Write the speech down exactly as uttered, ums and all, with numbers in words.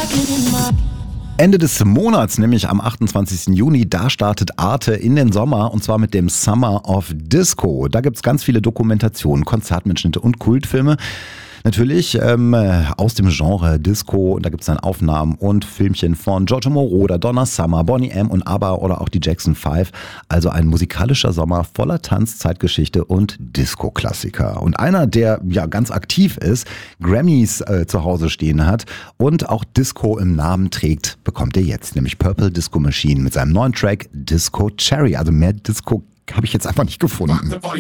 Ende des Monats, nämlich am achtundzwanzigsten Juni, da startet Arte in den Sommer und zwar mit dem Summer of Disco. Da gibt's ganz viele Dokumentationen, Konzertmitschnitte und Kultfilme. Natürlich ähm, aus dem Genre Disco, und da gibt's dann Aufnahmen und Filmchen von Giorgio Moroder, Donna Summer, Boney M. und ABBA oder auch die Jackson Five. Also ein musikalischer Sommer voller Tanz, Zeitgeschichte und Disco-Klassiker. Und einer, der ja ganz aktiv ist, Grammys äh, zu Hause stehen hat und auch Disco im Namen trägt, bekommt er jetzt, nämlich Purple Disco Machine mit seinem neuen Track Disco Cherry. Also mehr Disco habe ich jetzt einfach nicht gefunden.